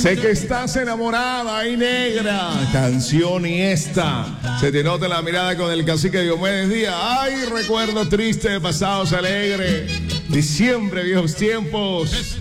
Sé que estás enamorada y negra. Canción y esta. Se te nota la mirada con el cacique Diomedes Díaz. Ay, recuerdo triste de pasados alegres. Diciembre, viejos tiempos.